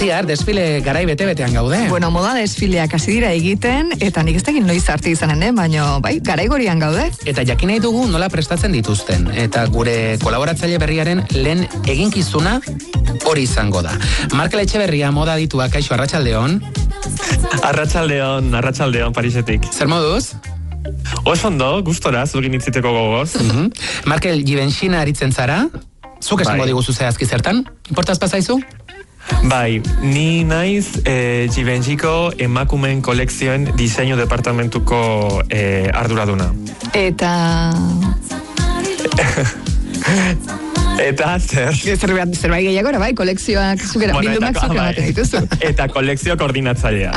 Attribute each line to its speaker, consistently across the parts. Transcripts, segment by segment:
Speaker 1: Itziar, desfile garai bete-betean gaude.
Speaker 2: Bueno, moda desfileak hasi dira egiten, eta nik ez tegin noiz arte izanen den, baina bai, garai gorian gaude.
Speaker 1: Eta jakin nahi dugu nola prestatzen dituzten. Eta gure kolaboratzaile berriaren lehen eginkizuna hori izango da. Markel Etxeberria moda ditua, kaixo, arratsaldeon.
Speaker 3: Arratsaldeon Parisetik.
Speaker 1: Zer moduz?
Speaker 3: Oso ondo, gustora, zurekin hitziteko gogoz.
Speaker 1: Markel, Givenxina aritzen zara? Zuk esango diguzu zehazki zertan? Importaz pasaizu?
Speaker 3: Bai, ni naiz Givenxiko emakumeen kolekzioen diseinu departamentuko arduraduna.
Speaker 2: Eta
Speaker 3: zer?
Speaker 2: Zerbait gehiago, bai, kolekzioak, bildumak zuke baten dituzu.
Speaker 3: Eta kolekzio koordinatzailea.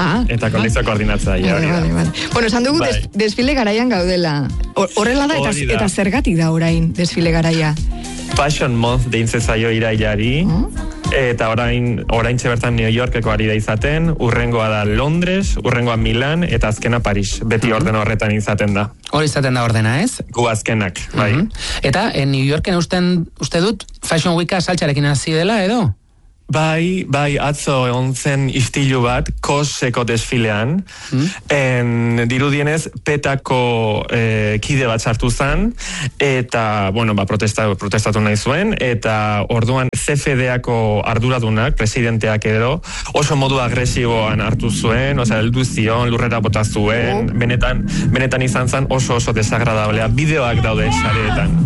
Speaker 2: Bueno, esan dugu desfile garaian gaudela. Horrela da, eta zergatik da orain desfile garaia?
Speaker 3: Fashion Month deintzen zaio irailari, eta orain bertan New Yorkeko ari da izaten, urrengoa da Londres, urrengoa Milan, eta azkena Paris. Beti orden horretan izaten da.
Speaker 1: Hori izaten da ordena, ez?
Speaker 3: Gu azkenak, bai.
Speaker 1: Eta New Yorken uste dut Fashion Weeka saltxarekin hasi dela, edo?
Speaker 3: Bai, atzo egon zen istilu bat, koseko desfilean, dirudienez petako kide bat sartu zen, eta, protestatu nahi zuen, eta orduan CFDako arduradunak, presidenteak edo, oso modu agresiboan hartu zuen, heldu zion, lurrera bota zuen, benetan izan zen oso desagradablea, bideoak daude sareetan.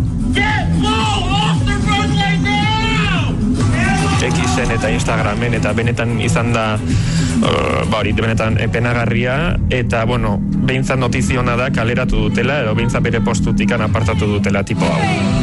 Speaker 3: Xen eta Instagramen, eta benetan izan da benetan penagarria, eta behintzat notiziona da kaleratu dutela, edo behintzat bere postutikan apartatu dutela tipo hau.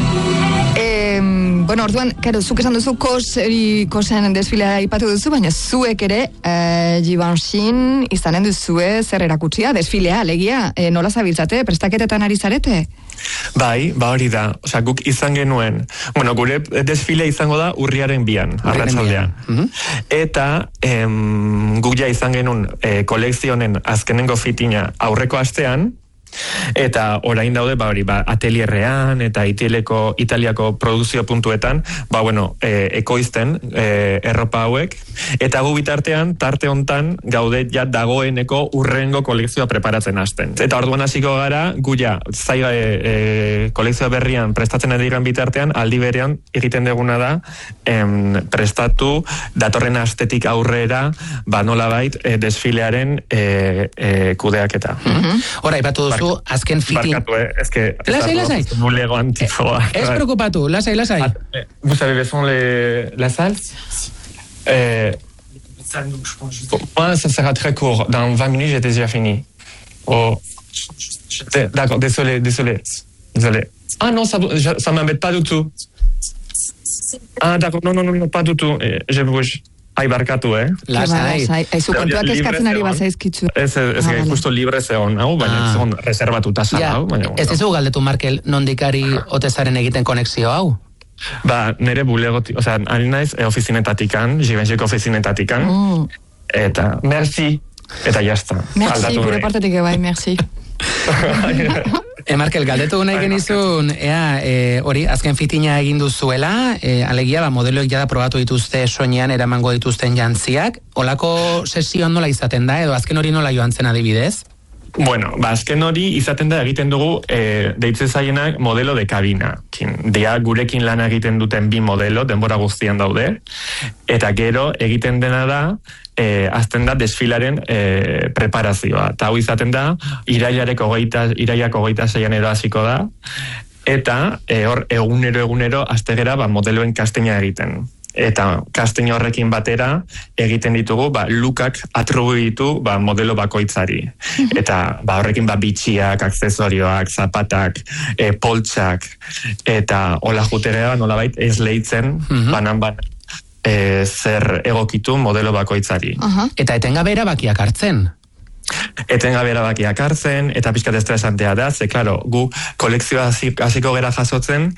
Speaker 2: Orduan, zuk esan duzu kosen desfilea ipatu duzu, baina zuek ere Givenchy izanen duzue zer erakutsia, desfilea, alegia, nola zabiltzate, prestaketetan ari zarete?
Speaker 3: Bai, hori da. Guk izan genuen, gure desfilea izango da urriaren 2, arratsaldean. Eta guk ja izan genuen kolekzionen azkenengo fitina aurreko astean, eta orain daude, atelierrean eta Italiako produkzio puntuetan, ekoizten erropa hauek, eta gu bitartean, tarte hontan, gaude ja dagoeneko urrengo kolekzioa preparatzen hasten. Eta orduan hasiko gara, gu ja, kolekzio berrian prestatzen ediran bitartean, aldi berean egiten deguna da, prestatu datorren astetik aurrera, nolabait, desfilearen kudeaketa.
Speaker 1: Hora, ipatu duzu, azken fitin.
Speaker 3: Barkatu,
Speaker 1: Lasai.
Speaker 3: Nulego antifoa.
Speaker 1: Ez preocupatu, lasai.
Speaker 3: Vous savez où sont la salle? Moi, ça sera très court. Dans 20 minutes, j'ai déjà fini. D'accord, désolé. Ah non, ça m'embête pas du tout. Ah d'accord, non, pas du tout. Je bouge. Ai, barkatu,
Speaker 1: Lasai.
Speaker 2: Aizu kontuak eskatzen ari bazaizkitzu.
Speaker 3: Ez justo libre zegoen, baina zegoen reservatuta zara.
Speaker 1: Ez dizu galdetu, Markel, nondikari otezaren egiten konexio hau?
Speaker 3: Nere bulegotik, ari naiz ofizinetatikan, Givenxiko ofizinetatikan, eta merci, eta jazta.
Speaker 2: Merci, gure partetik bai, merci.
Speaker 1: Markel, galdetu nahi genizun, hori, azken fitina egin duzuela, alegia, modeloek jada probatu dituzte soinean eramango dituzten jantziak, olako sesio nola izaten da, edo azken hori nola joan zen adibidez?
Speaker 3: Azken hori izaten da egiten dugu deitzen zaienak modelo de kabina. Dia gurekin lan egiten duten 2 modelo, denbora guztian daude, eta gero egiten dena da, azten da desfilaren preparazioa. Eta hau izaten da, irailak 26 edo hasiko da, eta hor egunero aztegera modeloen kasteina egiten. Eta casting horrekin batera egiten ditugu lookak atribuitu modelo bakoitzari. Eta horrekin bitxiak, aksesorioak, zapatak, poltsak, eta hola jutegea nolabait ez lehitzen banan zer egokitu modelo bakoitzari.
Speaker 1: Eta etengabe erabakiak hartzen?
Speaker 3: Etengabe erabakiak hartzen, eta pixkat estresantea da, ze, klaro, gu kolekzioa hasiko gera jasotzen,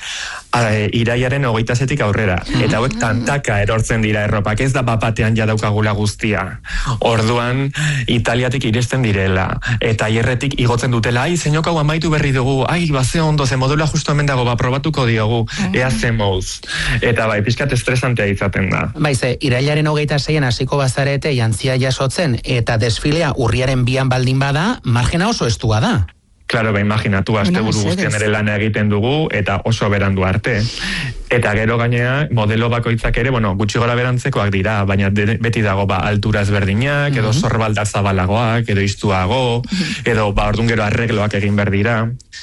Speaker 3: iraiaren 27 aurrera. Eta hauek tantaka erortzen dira erropak, ez da bapatean jadaukagula guztia. Orduan, Italiatik iristen direla, eta hierretik igotzen dutela, zeinok hau amaitu berri dugu, baze ondo, ze modula justo hemen dago, probatuko diogu, ea ze mouz. Eta pixkat estresantea izaten da.
Speaker 1: Ze, irailaren 26an hasiko bazarete jantzia jasotzen, eta desfilea urriaren 2an baldin bada, margena oso estua da.
Speaker 3: Claro, imaginatu, asteburu guztian ere lana egiten dugu, eta oso berandu arte. Eta gero gainea, modelo bakoitzak ere, gutxi gora berantzekoak dira, baina beti dago, altura ezberdinak, edo sorbalda zabalagoak, edo iztuago, edo, ordun gero arregloak egin behar dira.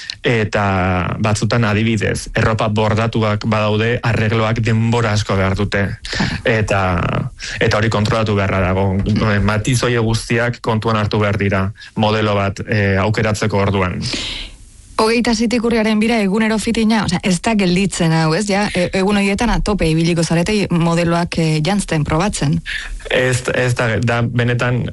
Speaker 3: Eta batzutan adibidez, erropa bordatuak badaude, arregloak denbora asko behar dute. Eta hori kontrolatu beharra dago. Matizoie guztiak kontuan hartu behar dira, modelo bat aukeratzeko orduan.
Speaker 2: 27 urriaren 2 egunero fitina, ez da gelditzen hau, ez? Egun horietan atope ibiliko zarete modeloak jantzten, probatzen.
Speaker 3: Ez da benetan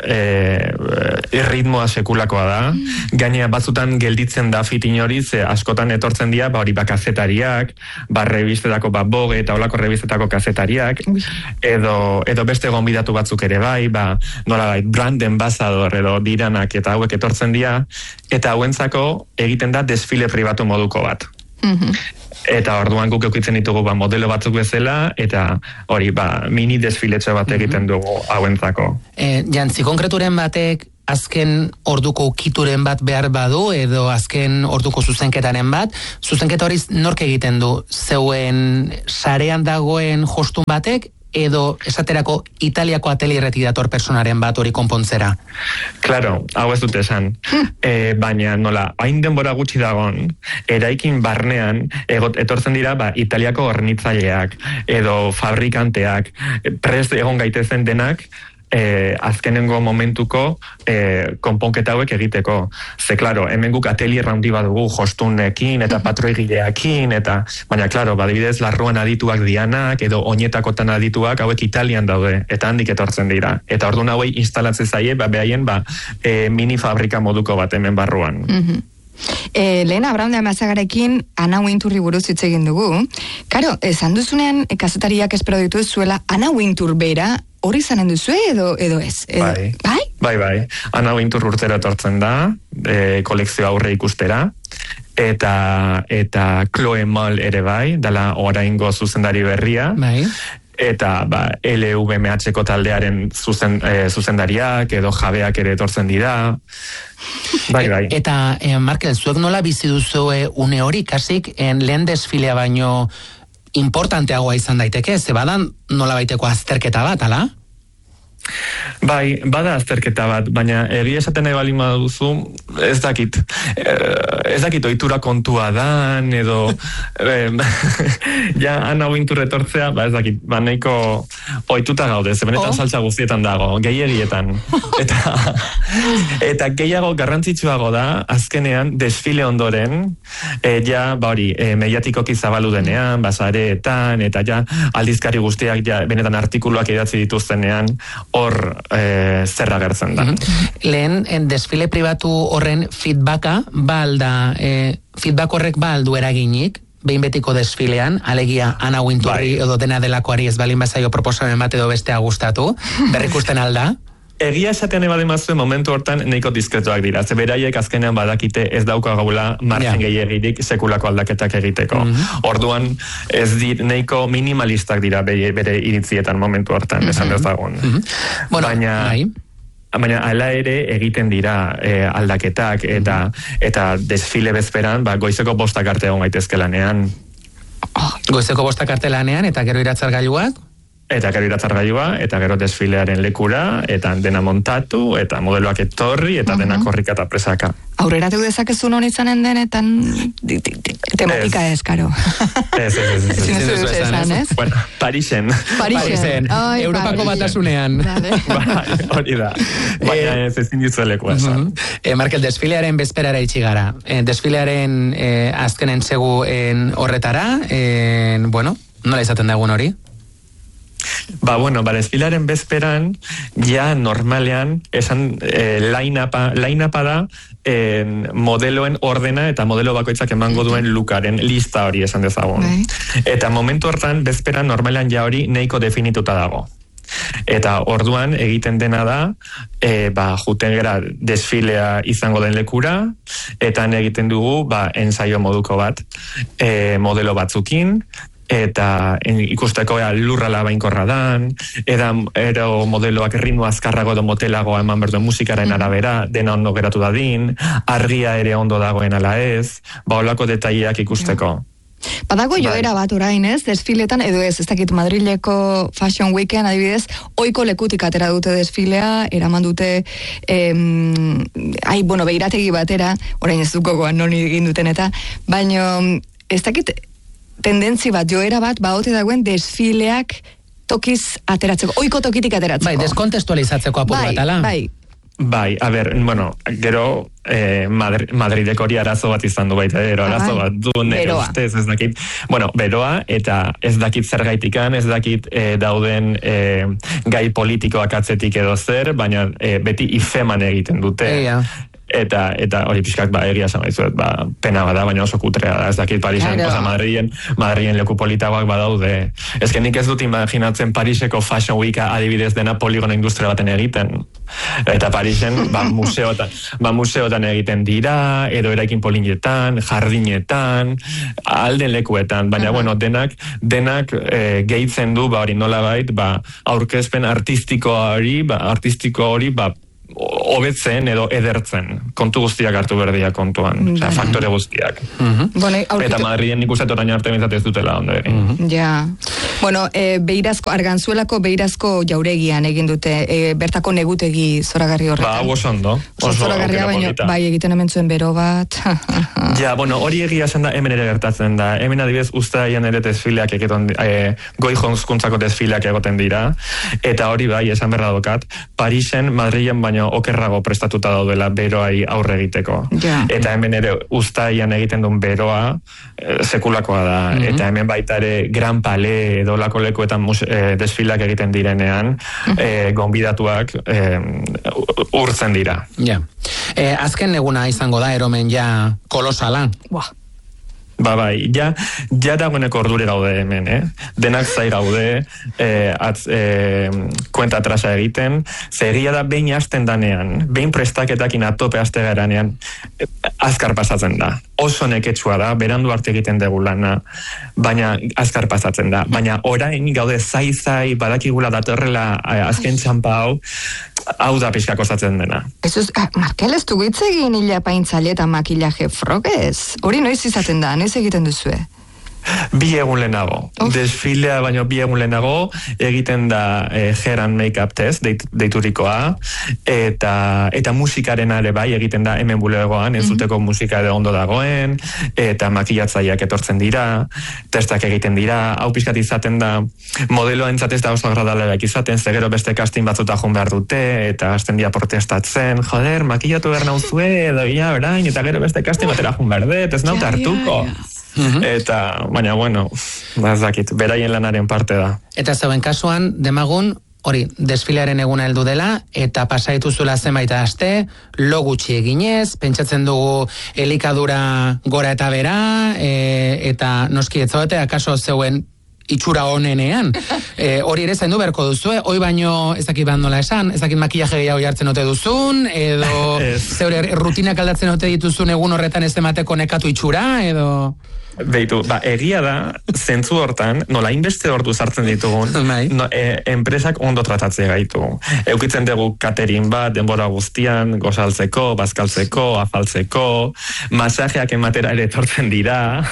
Speaker 3: ritmoa sekulakoa da. Gainea batzutan gelditzen da fitin hori, ze askotan etortzen dira, hori kazetariak, revistetako Vogue eta olako revistetako kazetariak, edo beste gonbidatu batzuk ere nola brand ambassador edo diranak eta hauek etortzen dira, eta hauentzako egiten da desfile pribatu moduko bat. Eta orduan guk eukitzen ditugu modelo batzuk bezala, eta hori mini desfiletxo bat egiten dugu hauentzako.
Speaker 1: Jantzi konkreturen batek azken orduko ukituren bat behar badu, edo azken orduko zuzenketaren bat, zuzenketa hori nork egiten du? Zeuen sarean dagoen jostun batek, edo esaterako Italiako atelierretik dator personaren bat hori konpontzera?
Speaker 3: Claro, hau ez dut esan. Baina nola, hain denbora gutxi dagon, eraikin barnean etortzen dira Italiako hornitzaileak edo fabrikanteak, prest egon gaitezen denak, azkenengo momentuko konponketa hauek egiteko. Ze, klaro, hemen guk atelier handi badugu jostunekin eta patroigileakin, baina, klaro, badibidez, larruan adituak dianak, edo oinetakotan adituak hauek Italian daude, eta handik etortzen dira. Eta orduan hauei instalatzen zaie, behaien, mini fabrika moduko bat hemen barruan.
Speaker 2: Lehen Abraham de Amazagarekin Ana Wintourri buruz hitz egin dugu. Karo, esan duzunean kazetariak espero ditu zuela Ana Wintour bera hori zanen duzu edo ez?
Speaker 3: Bai. Ana Wintour urtera etortzen da, kolekzio aurre ikustera, eta Chloe Mal ere dala oraingo zuzendari berria.
Speaker 1: Bai.
Speaker 3: Eta LVMH-ko taldearen zuzendariak edo jabeak ere etortzen dira. Bai.
Speaker 1: Eta, Markel, zuek nola bizi duzu une hori, kasik, lehen desfilea baino importanteagoa izan daiteke, ze badan nola baiteko azterketa bat, ala?
Speaker 3: Bai, bada azterketa bat, baina egia esaten nahi baldin baduzu, ez dakit ohitura kontua dan, edo ja Ana Wintour etortzea, ez dakit, nahiko ohituta gaude, ze benetan saltza guztietan dago, gehiagietan. Eta gehiago garrantzitsuago da, azkenean desfile ondoren, mediatikoki zabalu denean, basareetan, eta ja aldizkari guztiak benetan artikuluak idatzi dituztenean, hor zer agertzen da.
Speaker 1: Lehen, desfile pribatu horren feedbacka, feedback horrek aldu eraginik, behin betiko desfilean, alegia Ana Wintourri edo dena delakoari ez balin bazaio proposamen bat edo bestea gustatu, berrikusten alda?
Speaker 3: Egia esatean ebademazue momentu hortan nahiko diskretoak dira. Ze beraiek azkenean badakite ez daukagula margen gehiagirik sekulako aldaketak egiteko. Orduan ez nahiko minimalistak dira bere iritzietan momentu hortan, esan dezagun. Baina ala ere egiten dira aldaketak eta desfile bezperan goizeko 5 arte egon gaitezke lanean.
Speaker 1: Goizeko 5 arte lanean eta gero iratzargailuak?
Speaker 3: Eta gero iratzargailua, eta gero desfilearen lekura, eta dena montatu, eta modeloak etorri, eta dena korrika eta presaka.
Speaker 2: Aurreratu dezakezu non izanen denetan tematika ez, karo.
Speaker 3: Ez. Bueno, Parisen.
Speaker 1: Europako batasunean.
Speaker 3: Hori da. Baina ez ezin dizueleko esan.
Speaker 1: Markel, desfilearen bezperara itxi gara. Desfilearen azkenen segu horretara, nola izaten da egun hori?
Speaker 3: Bueno, desfilaren bezperan, ja normalean, esan line-upa da, modeloen ordena eta modelo bakoitzak emango duen lukaren lista hori esan dezagun. Eta momentu hortan, bezperan normalean ja hori nahiko definituta dago. Eta orduan egiten dena da, juten gera desfilea izango den lekura, eta egiten dugu ensaio moduko bat modelo batzukin, eta ikusteko lurrala bainkorra dan, ero modeloak ritmo azkarrago edo motelagoa eman berduen musikaren arabera, dena ondo geratu dadin, argia ere ondo dagoen ala ez, olako detaileak ikusteko.
Speaker 2: Badago joera bat orain ez, desfiletan, edo ez dakit Madrileko Fashion Weeken adibidez, oiko lekutik atera dute desfilea, eraman dute beirategi batera, orain ez dukogoan noni egin duten eta, baina ez dakit tendentzi bat, joera bat, baote dagoen desfileak tokiz ateratzeko, oiko tokitik ateratzeko.
Speaker 1: Deskontestualizatzeko apur bat, ala?
Speaker 3: Gero Madrideko hori arazo bat izan du baita, arazo bat du nire ustez, ez dakit, beroa, eta ez dakit zergaitikan, ez dakit dauden gai politikoak atzetik edo zer, baina beti ifeman egiten dute. Eta hori pixkak egia esan baizuet, pena bada, baina oso kutrea da, ez dakit Parisen, Madrien leku politagoak badaude. Ez nik ez dut imaginatzen Pariseko Fashion Weeka adibidez dena poligono industria baten egiten. Eta Parisen, museotan egiten dira, edo eraikin polinetan, jardinetan, alden lekuetan, baina denak gehitzen du, hori nolabait, aurkezpen artistiko hori, hobetzen edo edertzen. Kontu guztiak hartu berdia kontuan. Faktore guztiak. Eta Madriden nik uste orain arte ez dutela ondo egin.
Speaker 2: Argantzuelako beirazko jauregian egin dute, bertako negutegi zoragarri horretan.
Speaker 3: Oso ondo.
Speaker 2: Zoragarria, baina egiten hemen zuen bero bat.
Speaker 3: Hori egia esan da, hemen ere gertatzen da. Hemen adibidez, ustaian ere desfileak goi jonzkuntzako desfileak egoten dira. Eta hori esan berra dokat, Parisen, Madrilen baino okerrago prestatuta daudela beroai aurre egiteko. Eta hemen ere ustaian egiten duen beroa sekulakoa da. Eta hemen baita ere Gran Palais edo lako lekuetan desfilak egiten direnean gonbidatuak urtzen dira.
Speaker 1: Azken eguna izango da eromen kolosala.
Speaker 3: Ja dagoeneko ordure gaude hemen, denak zai gaude, kuenta atrasa egiten, zegia da behin hasten danean, behin prestaketakin atope haste garanean, azkar pasatzen da. Oso neketsua da, berandu arte egiten dugu lana, baina azkar pasatzen da. Baina orain gaude zai, badakigula datorrela azken txampa hau da pixka kostatzen dena.
Speaker 2: Markel, ez dugu hitz egin hilapaintzaile eta makillaje frogez? Hori noiz izaten da, noiz egiten duzue?
Speaker 3: 2 egun lehenago. Desfilea baino 2 egun lehenago egiten da hair and make-up test deiturikoa eta musikaren ere egiten da hemen bulegoan, entzuteko musika ere ondo dagoen, eta makillatzaileak etortzen dira, testak egiten dira, hau pixkat izaten da modeloa entzatez da oso agradableak izaten, zegero beste casting batzuta joan behar dute, eta hasten dira protestatzen, joder, makillatu behar nauzue, edo orain, eta gero beste casting batera joan behar dut, ez naut hartuko. Eta, baina, ez dakit, beraien lanaren parte da.
Speaker 1: Eta zeuen kasuan, demagun, hori, desfilearen eguna heldu dela, eta pasaituzula zenbait aste, lo gutxi eginez, pentsatzen dugu elikadura gora eta bera, eta noski etzaote, akaso zeuen itxura honenean. Hori ere zaindu beharko duzu, hoi baino ezakit bandola esan, ezakit makillaje gehiago jartzen ote duzun, edo zeure rutinak aldatzen ote dituzun egun horretan ez emateko nekatu itxura, edo...
Speaker 3: Beitu, egia da, zentzu hortan, nola inbeste ordu sartzen ditugun, enpresak ondo tratatzea gaitu. Eukitzen dugu catering bat, denbora guztian, gozaltzeko, bazkaltzeko, afaltzeko, masajeak ematera ere etortzen dira.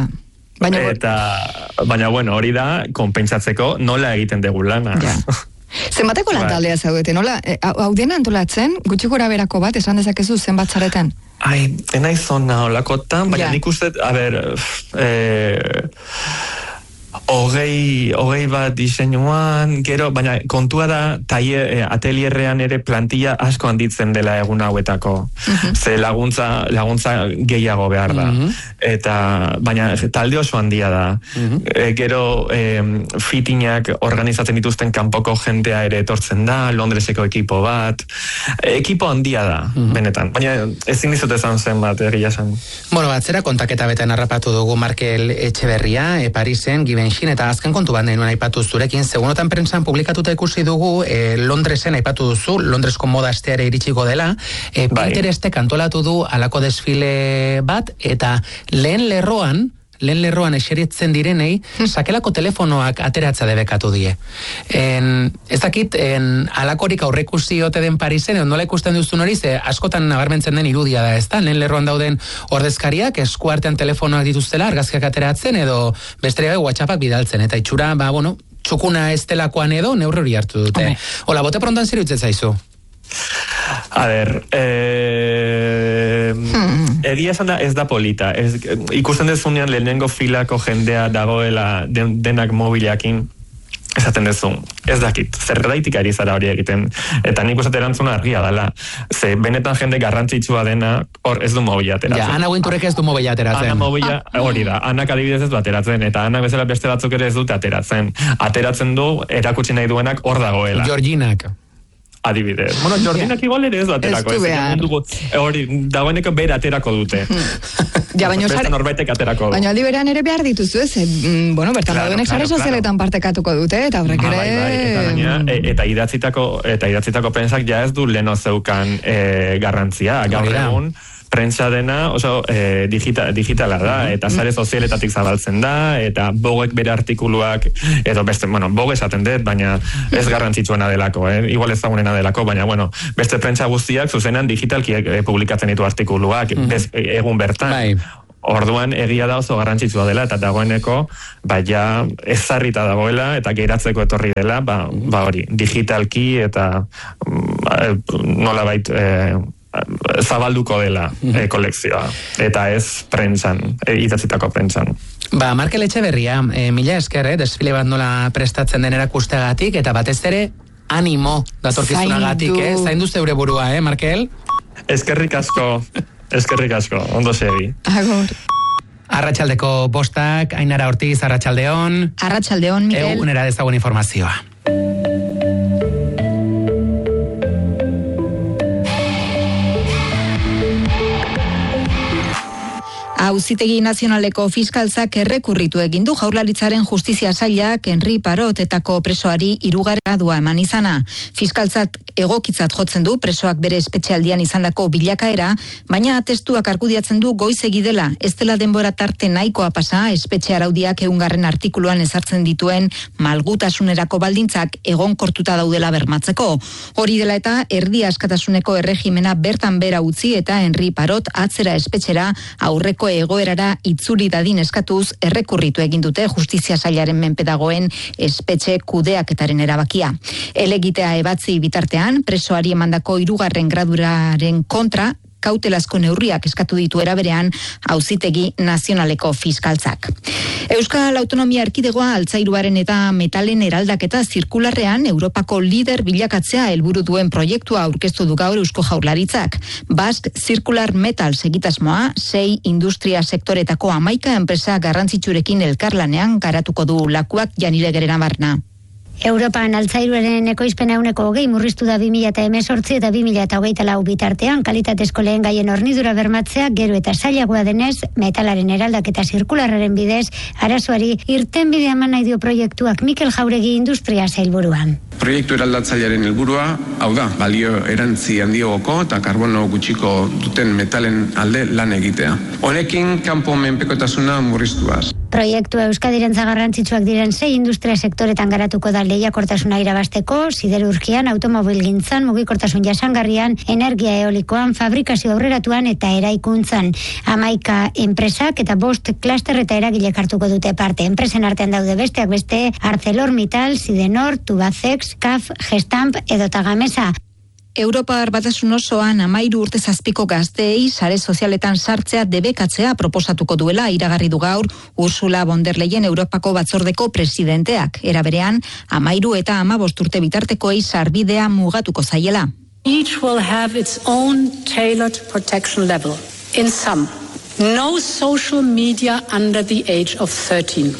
Speaker 3: Baina, hori da, konpentsatzeko nola egiten dugu lana.
Speaker 2: Zenbateko lantaldea zaudete, nola? Hau dena antolatzen, gutxi gora berako bat, esan dezakezu zenbat zareten?
Speaker 3: Enaiz zona olakotan, baina nik uste, hogei bat diseinuan, gero, baina kontua da atelierrean ere plantilla asko handitzen dela egun hauetako. Ze laguntza gehiago behar da. Eta, baina talde oso handia da. Gero fitinak organizatzen dituzten kanpoko jendea ere etortzen da, Londreseko ekipo bat. Ekipo handia da, benetan. Baina ezin dizut esan zen bat, egia esan.
Speaker 1: Bueno, batzera kontaketa beten harrapatu dugu Markel Etxeberria, Parisen, Givenchy, eta azken kontu bat nahi aipatu zurekin, segunotan prentsan publikatuta ikusi dugu, Londresen aipatu duzu, Londresko moda asteare iritsiko dela, Pinterestek antolatu du alako desfile bat, eta lehen lerroan eseritzen direnei, sakelako telefonoak ateratza debekatu die. Ez dakit, alakorik aurrekusi ote den Parisen, nola ikusten duzun hori, ze askotan nabarmentzen den irudia da, ez da? Lehen lerroan dauden ordezkariak, eskuartean telefonoak dituztela, argazkiak ateratzen, edo besteria WhatsAppak bidaltzen, eta itxura, txukuna ez delakoan edo, neurri hori hartu dute. Hola, bote prontan zer utzet zaizu?
Speaker 3: A ber, egia esan da ez da polita. Ikusten dezunean lehenengo filako jendea dagoela denak mobilakin, esaten dezu, ez dakit, zerredaitik ari zara hori egiten, eta nik uste erantzuna argia dela, ze benetan jende garrantzitsua dena, hor ez du mobila ateratzen.
Speaker 1: Ja, Ana Winturek ez du mobila ateratzen.
Speaker 3: Ana mobila, hori da, Anak adibidez ez du ateratzen, eta Anak bezala beste batzuk ere ez dute ateratzen. Ateratzen du, erakutsi nahi duenak hor dagoela.
Speaker 1: Georginak.
Speaker 3: Adibidez. Bueno, Jordinak igual ere ez du aterako. Hori, dagoeneko bere aterako dute.
Speaker 2: Ja,
Speaker 3: beste norbaitek aterako du.
Speaker 2: Baina aldi berean ere behar dituzu, ez? Bertan daudenek sare sozialetan partekatuko dute, eta horrek ere...
Speaker 3: Eta idatzitako prensak ja ez du leno zeukan garrantzia. Gaur egun, prentsa dena oso digitala da, eta sare sozialetatik zabaltzen da, eta Voguek bere artikuluak, edo beste, Vogue esaten dut, baina ez garrantzitsuena delako, igual ezagunena delako, baina, beste prentsa guztiak zuzenan digitalki publikatzen ditu artikuluak, egun bertan. Orduan egia da oso garrantzitsua dela, eta dagoeneko, ja ezarrita dagoela, eta geratzeko etorri dela, hori, digitalki prentsan nolabait zabalduko dela kolekzioa, eta ez prentsan, idatzitako prentsan.
Speaker 1: Markel Etxeberria, mila esker, desfile bat nola prestatzen den erakusteagatik, eta batez ere, animo datorkizunagatik, zaindu zeure burua, Markel?
Speaker 3: Eskerrik asko, ondo segi.
Speaker 2: Agur.
Speaker 1: Arratsaldeko 5, Ainara Ortiz, arratsaldeon.
Speaker 2: Arratsaldeon, Miguel.
Speaker 1: Egunera dezagun informazioa.
Speaker 4: Auzitegi Nazionaleko fiskaltzak errekurritu egin du Jaurlaritzaren Justizia Sailak Henri Parotetako presoari 3. gradua eman izana. Fiskaltzak egokitzat jotzen du presoak bere espetxealdian izandako bilakaera, baina atestuak argudiatzen du goizegi dela, ez dela denbora tarte nahikoa pasa espetxe araudiak 100. artikuluan ezartzen dituen malgutasunerako baldintzak egonkortuta daudela bermatzeko. Hori dela eta erdi askatasuneko erregimena bertan bera utzi eta Henri Parot atzera espetxera aurreko egoerara itzuli dadin eskatuz errekurritu egin dute Justizia Sailaren menpe dagoen espetxe kudeaketaren erabakia. Elegitea ebatzi bitartean, presoari emandako 3. graduraren kontra kautelazko neurriak eskatu ditu eraberean Auzitegi Nazionaleko fiskaltzak. Euskal Autonomia Erkidegoa altzairuaren eta metalen eraldaketa zirkularrean Europako lider bilakatzea helburu duen proiektua aurkeztu du gaur Eusko Jaurlaritzak. Basque Circular Metals egitasmoa 6 industria sektoretako 11 enpresa garrantzitsurekin elkarlanean garatuko du Lakuak Janire Gerenabarna.
Speaker 5: Europan altzairuaren ekoizpena 20% murriztu da 2018 eta 2024 bitartean, kalitatezko lehen gaien hornidura bermatzea gero eta zailagoa denez, metalaren eraldaketa zirkularraren bidez, arazoari irtenbide eman nahi dio proiektuak. Mikel Jauregi industria sailburuan.
Speaker 6: Proiektu eraldatzailearen helburua, hau da, balio erantzi handiagoko eta karbono gutxiko duten metalen alde lan egitea. Honekin kanpo menpekotasuna murriztuaz.
Speaker 5: Proiektua Euskadirentzat garrantzitsuak diren 6 industria sektoretan garatuko da lehiakortasuna irabazteko, siderurgian, automobilgintzan, mugikortasun jasangarrian, energia eolikoan, fabrikazio aurreratuan eta eraikuntzan. 11 enpresak eta 5 klaster eta eragilek hartuko dute parte. Enpresen artean daude besteak beste ArcelorMittal, Sidenor, Tubacex, CAF, Gestamp edota Gamesa.
Speaker 4: Europar Batasun osoan 13 urte zazpiko gazteei sare sozialetan sartzea debekatzea proposatuko duela iragarri du gaur Ursula von der Leyen Europako batzordeko presidenteak. Era berean, 13 eta 15 urte bitartekoei sarbidea mugatuko zaiela.
Speaker 7: Each will have its own tailored protection level. In sum, no social media under the age of 13.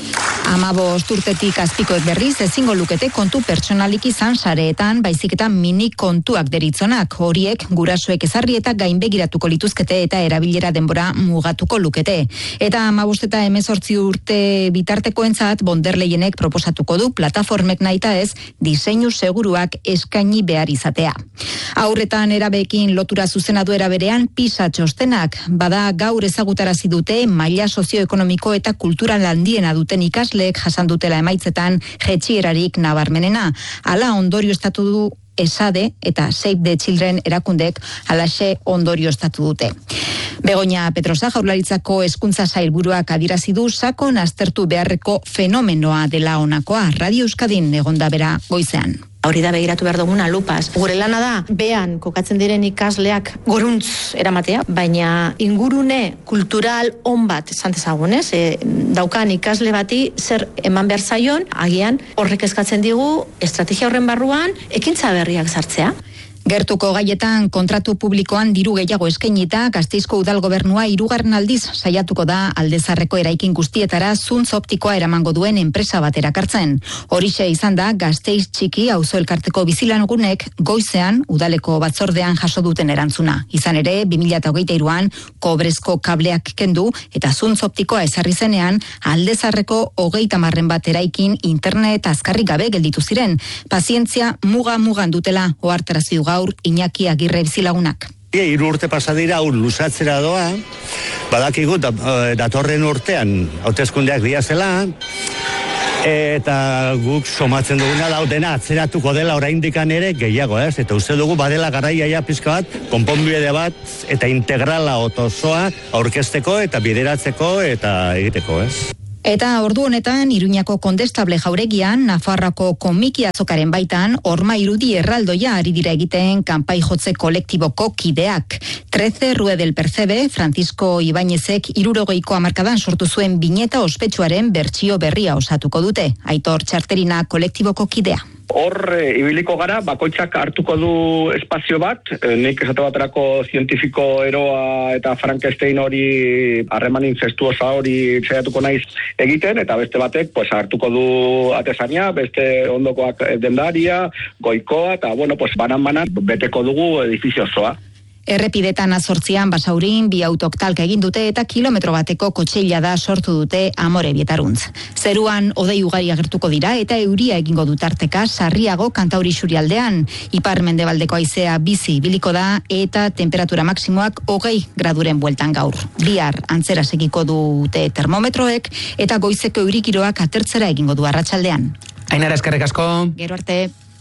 Speaker 4: 15 urtetik azpikoek berriz ezingo lukete kontu pertsonalik izan sareetan, baizik eta mini kontuak deritzonak. Horiek gurasoek ezarri eta gainbegiratuko lituzkete eta erabilera denbora mugatuko lukete. Eta 15 eta 18 urte bitartekoentzat von der Leyenek proposatuko du plataformek nahita ez diseinu seguruak eskaini behar izatea. Aurretan erabeekin lotura zuzena du eraberean PISA txostenak, bada gaur ezagutarazi dute maila sozioekonomiko eta kultural handiena duten ikasleek jasan dutela emaitzetan jaitsierarik nabarmenena. Hala ondorioztatu du ESADE eta Save the Children erakundek halaxe ondorioztatu dute. Begoña Petrosa Jaurlaritzako hezkuntza sailburuak adierazi du sakon aztertu beharreko fenomenoa dela honakoa. Radio Euskadin egonda bera goizean.
Speaker 8: Hori da begiratu behar duguna lupaz. Gure lana da, behan kokatzen diren ikasleak goruntz eramatea, baina ingurune kultural on bat esan dezagunez, daukan ikasle bati zer eman behar zaion, agian horrek eskatzen digu estrategia horren barruan ekintza berriak sartzea.
Speaker 4: Gertuko gaietan kontratu publikoan diru gehiago eskainita, Gasteizko udal gobernua 3. aldiz saiatuko da Aldezarreko eraikin guztietara zuntz optikoa eramango duen enpresa bat erakartzen. Horixe izan da Gasteiz txiki auzo elkarteko bizilagunek goizean udaleko batzordean jaso duten erantzuna. Izan ere 2023an kobrezko kableak kendu eta zuntz optikoa ezarri zenean Aldezarreko 30 bat eraikin internet azkarrik gabe gelditu ziren. Pazientzia mugan dutela ohartarazi du gaur Iñaki Agirre bizilagunak.
Speaker 9: 3 urte pasa dira, luzatzera doa, badakigu datorren urtean hauteskundeak diazela, eta guk somatzen duguna da dena atzeratuko dela oraindikan ere gehiago, ez? Eta uste dugu badela garaia pizka bat, konponbide bat eta integrala otozoa aurkezteko eta bideratzeko eta egiteko, ez?
Speaker 4: Eta ordu honetan, Iruñako kondestable jauregian, Nafarroako komiki azokaren baitan, horma irudi erraldoia ari dira egiten kanpai jotze kolektiboko kideak. 13 Rue del Percebe, Francisco Ibañezek 60ko hamarkadan sortu zuen bineta ospetsuaren bertsio berria osatuko dute. Aitor Txarterina kolektiboko kidea.
Speaker 10: Hor ibiliko gara, bakoitzak hartuko du espazio bat, nik esate baterako zientifiko eroa eta Frankenstein hori harreman inzestuosa hori saiatuko naiz egiten, eta beste batek hartuko du atesania, beste ondokoak dendaria, goikoa, eta banan beteko dugu edifizio osoa.
Speaker 4: Errepidetan 8an Basaurin 2 autok talka egin dute eta kilometro bateko kotxeila da sortu dute Amore Bietaruntz. Zeruan hodei ugari agertuko dira eta euria egingo dutarteka sarriago Kantauri Xurialdean. Ipar-mendebaldeko haizea bizi ibiliko da eta temperatura maksimoak 20 graduren bueltan gaur. Bihar antzera segiko dute termometroek eta goizeko eurikiroak atertzera egingo du arratsaldean.
Speaker 1: Ainara, eskerrik asko.
Speaker 4: Gero arte.